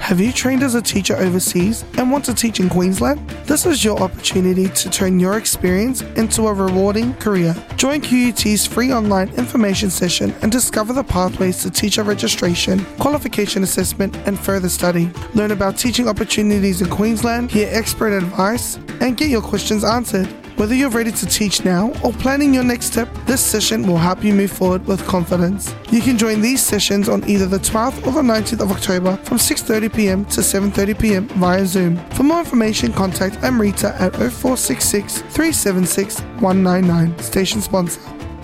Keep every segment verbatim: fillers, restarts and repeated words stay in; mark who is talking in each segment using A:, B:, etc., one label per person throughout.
A: Have you trained as a teacher overseas and want to teach in Queensland? This is your opportunity to turn your experience into a rewarding career. Join Q U T's free online information session and discover the pathways to teacher registration, qualification assessment, and further study. Learn about teaching opportunities in Queensland, hear expert advice, and get your questions answered. Whether you're ready to teach now or planning your next step, this session will help you move forward with confidence. You can join these sessions on either the twelfth or the nineteenth of October from six thirty p.m. to seven thirty p.m. via Zoom. For more information, contact Amrita at oh four six six, three seven six, one nine nine. Station sponsor.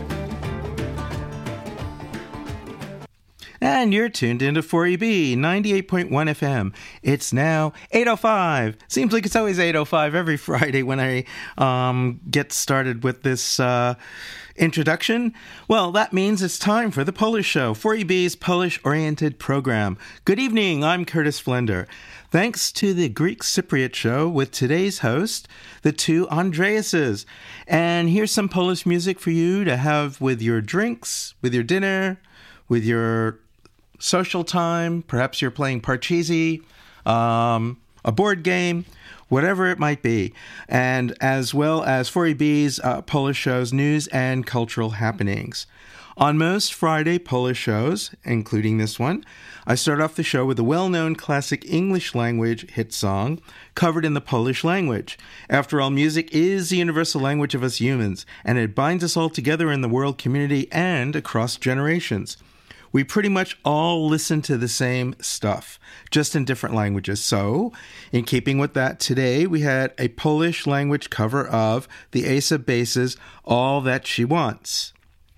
B: And you're tuned into four E B ninety-eight point one F M. It's now eight oh five. Seems like it's always eight oh five every Friday when I um, get started with this uh, introduction. Well, that means it's time for the Polish Show, four E B's Polish-oriented program. Good evening, I'm Curtis Flender. Thanks to the Greek Cypriot Show with today's host, the two Andreases. And here's some Polish music for you to have with your drinks, with your dinner, with your social time. Perhaps you're playing Parcheesi, um, a board game, whatever it might be. And as well as four E B's uh, Polish shows, news and cultural happenings. On most Friday Polish shows, including this one, I start off the show with a well-known classic English language hit song covered in the Polish language. After all, music is the universal language of us humans, and it binds us all together in the world community and across generations. We pretty much all listen to the same stuff, just in different languages. So, in keeping with that, today we had a Polish language cover of the Ace of Base's All That She Wants.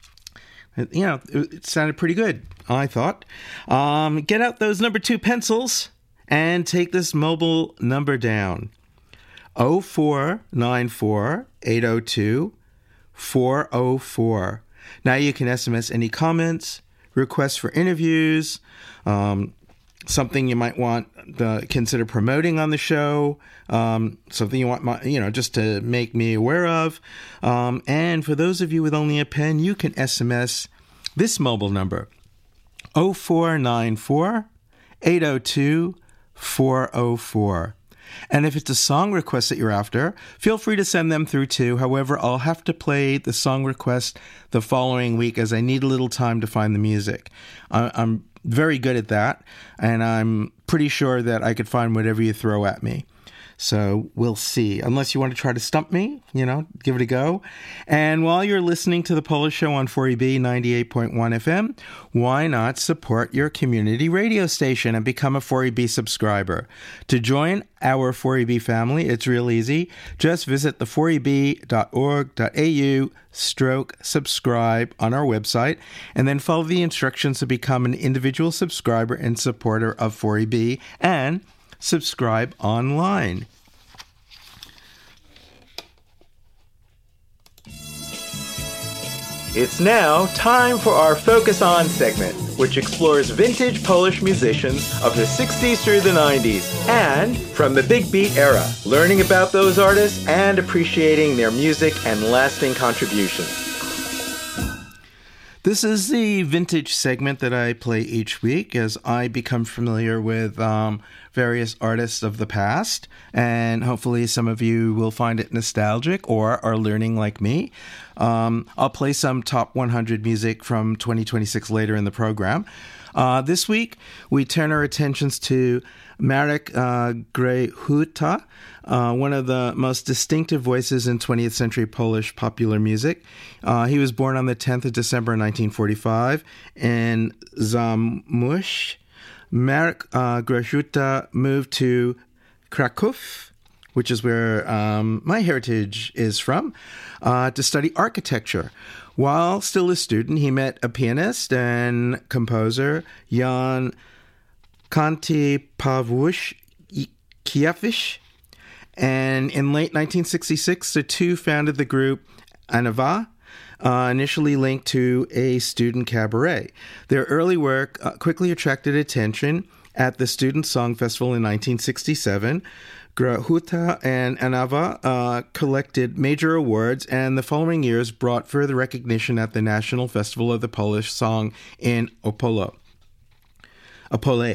B: You know, it sounded pretty good, I thought. Um, get out those number two pencils and take this mobile number down. oh four nine four, eight oh two, four oh four. Now you can S M S any comments, requests for interviews, um, something you might want to consider promoting on the show, um, something you want, my, you know, just to make me aware of. Um, and for those of you with only a pen, you can S M S this mobile number, oh four nine four, eight oh two, four oh four. And if it's a song request that you're after, feel free to send them through too. However, I'll have to play the song request the following week as I need a little time to find the music. I- I'm very good at that, and I'm pretty sure that I could find whatever you throw at me. So we'll see. Unless you want to try to stump me, you know, give it a go. And while you're listening to the Polish Show on four E B ninety-eight point one F M, why not support your community radio station and become a four E B subscriber? To join our four E B family, it's real easy. Just visit the four e b dot org dot a u stroke subscribe on our website, and then follow the instructions to become an individual subscriber and supporter of four E B and subscribe online. It's now time for our Focus On segment, which explores vintage Polish musicians of the sixties through the nineties and from the big beat era, learning about those artists and appreciating their music and lasting contributions. This is the vintage segment that I play each week as I become familiar with um, various artists of the past, and hopefully some of you will find it nostalgic or are learning like me. Um, I'll play some top one hundred music from twenty twenty-six later in the program. Uh, this week, we turn our attentions to Marek uh, Grechuta, uh, one of the most distinctive voices in twentieth century Polish popular music. Uh, he was born on the tenth of December nineteen forty-five in Zamość. Marek uh, Grechuta moved to Kraków, which is where um, my heritage is from, uh, to study architecture. While still a student, he met a pianist and composer, Jan Kantipawusz Kiewicz, and in late nineteen sixty-six, the two founded the group Anava, uh, initially linked to a student cabaret. Their early work uh, quickly attracted attention at the Student Song Festival in nineteen sixty-seven. Grechuta and Anava uh, collected major awards, and the following years brought further recognition at the National Festival of the Polish Song in Opole. Opole.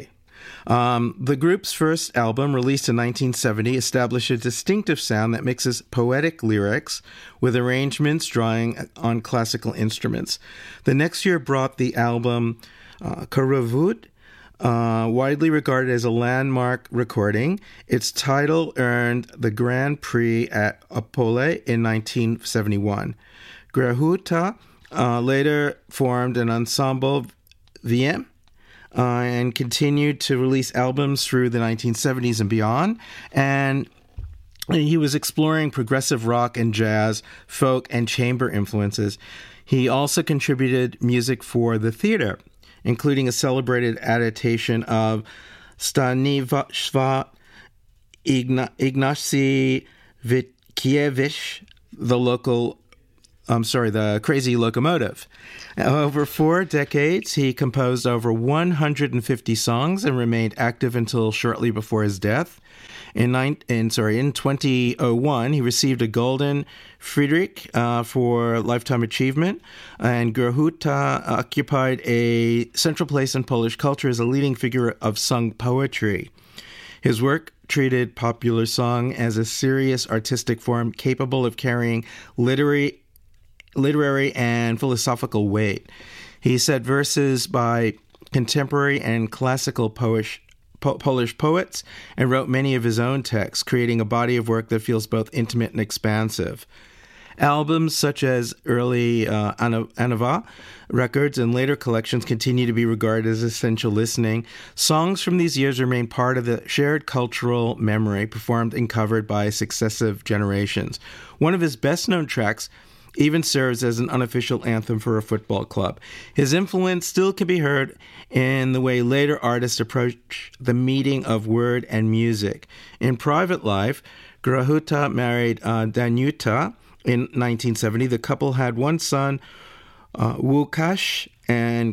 B: Um, the group's first album, released in nineteen seventy, established a distinctive sound that mixes poetic lyrics with arrangements drawing on classical instruments. The next year brought the album uh, Karavut, uh, widely regarded as a landmark recording. Its title earned the Grand Prix at Opole in nineteen seventy-one. Grahuta uh, later formed an ensemble V M Uh, and continued to release albums through the nineteen seventies and beyond. And he was exploring progressive rock and jazz, folk, and chamber influences. He also contributed music for the theater, including a celebrated adaptation of Stanisław Igna- Ignacy Witkiewicz, the local I'm sorry, the Crazy Locomotive. Over four decades, he composed over one hundred fifty songs and remained active until shortly before his death. In, nine, in, sorry, in twenty oh one, he received a Golden Friedrich uh, for Lifetime Achievement, and Grahuta occupied a central place in Polish culture as a leading figure of sung poetry. His work treated popular song as a serious artistic form capable of carrying literary literary and philosophical weight. He set verses by contemporary and classical Polish, po- Polish poets and wrote many of his own texts, creating a body of work that feels both intimate and expansive. Albums such as early uh, Anava records and later collections continue to be regarded as essential listening. Songs from these years remain part of the shared cultural memory, performed and covered by successive generations. One of his best-known tracks even serves as an unofficial anthem for a football club. His influence still can be heard in the way later artists approach the meeting of word and music. In private life, Grahuta married uh, Danuta in nineteen seventy. The couple had one son, uh, Łukasz, and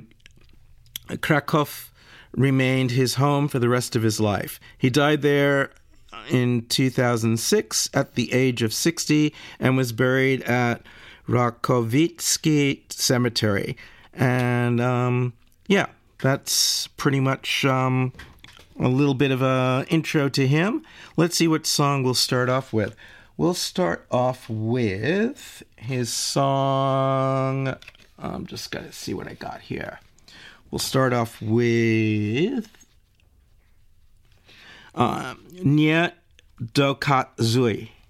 B: Kraków remained his home for the rest of his life. He died there in two thousand six at the age of sixty and was buried at Rakowicki Cemetery. And um, yeah, that's pretty much um, a little bit of an intro to him. Let's see what song we'll start off with. We'll start off with his song. I'm just going to see what I got here. We'll start off with uh, Nie Dokazuj.